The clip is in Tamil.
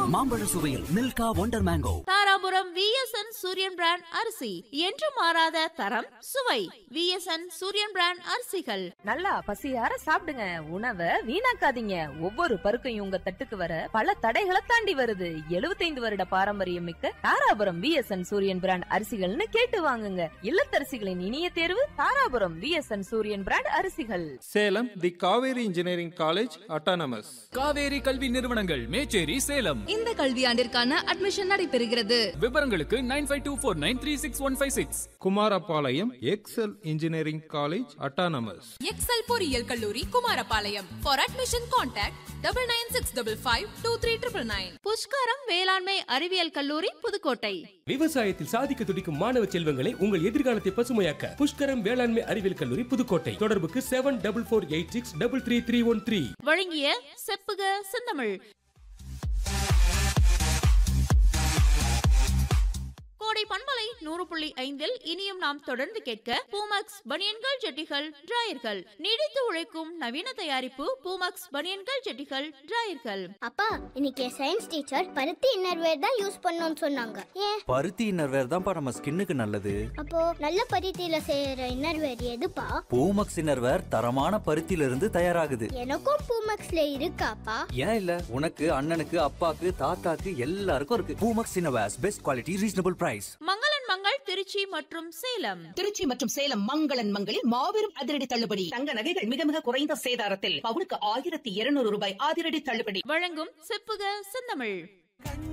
மாம்பழ சுவையில் Milkha wonder mango. Dharapuram VSN சூரியன் பிராண்ட் அரிசி என்று மாறாத தரம் சுவை. விஎஸ்என் சூரியன் பிராண்ட் அரிசிகள். நல்லா பசியார சாப்பிடுங்க, உணவை வீணாக்காதீங்க. ஒவ்வொரு பருக்கையும் உங்க தட்டுக்கு வர பல தடைகளை தாண்டி வருது. 75 வருட பாரம்பரியம் மிக்க தாராபுரம் விஎஸ்என் சூரியன் பிராண்ட் அரிசிகள்னு கேட்டு வாங்குங்க. இல்லத்தரசிகளின் இனிய தேர்வு தாராபுரம் விஎஸ்என் சூரியன் பிராண்ட் அரிசிகள். சேலம் தி Kaveri engineering college autonomous. Kaveri கல்வி நிறுவனங்கள் மேச்சேரி சேலம். இந்த கல்வியாண்டிற்கான அட்மிஷன் நடைபெறுகிறது. விவரங்களுக்கு 9524936156. Kumarapalayam XL engineering college autonomous. XL பொறியியல் கல்லூரி Kumarapalayam. For admission contact 9965523999. Pushkaram வேளாண்மை அறிவியல் கல்லூரி புதுக்கோட்டை. விவசாயத்தில் சாதிக்க துடிக்கும் மாணவ செல்வங்களை உங்கள் எதிர்காலத்தை பசுமையாக்க புஷ்கரம் வேளாண்மை அறிவியல் கல்லூரி புதுக்கோட்டை. தொடர்புக்கு 7448633313. வழங்கிய செப்புக செந்தமிழ். கோடை பண்பலை 100.5 இனியும் நாம் தொடர்ந்து கேட்க பூமக்ஸ் பனியன்கள் ஜட்டிகள் டிராயர்கள். நீடித்து உழைக்கும் நவீன தயாரிப்பு பூமக்ஸ் பனியன்கள் ஜட்டிகள் டிராயர்கள். அப்பா இன்னைக்கு சயின்ஸ் டீச்சர் பருத்தி இன்னர்வேர் தான் யூஸ் பண்ணணும்னு சொன்னாங்க. ஏன்? பருத்தி இன்னர்வேர் தான்ப்பா நம்ம ஸ்கின்னுக்கு நல்லது. அப்போ நல்ல பருத்தியில செய்யற இன்னர்வேர் எதுப்பா? பூமக்ஸ் இன்னர்வேர் தரமான பருத்தியில இருந்து தயாராகுது. எனக்கும் பூமக்ஸ்ல இருக்காப்பா? ஏன் இல்ல, உனக்கு அண்ணனுக்கு அப்பாக்கு தாத்தாக்கு எல்லாருக்கும் இருக்கு. Poomex innerwears best quality reasonable price. மங்களன் மங்கள் திருச்சி மற்றும் சேலம். திருச்சி மற்றும் சேலம் மங்களன் மங்களில் மாபெரும் அதிரடி தள்ளுபடி. தங்க நகைகள் மிக மிக குறைந்த சேதாரத்தில் பவுனுக்கு 1200 ரூபாய் அதிரடி தள்ளுபடி. வழங்கும் செப்புக செந்தமிழ்.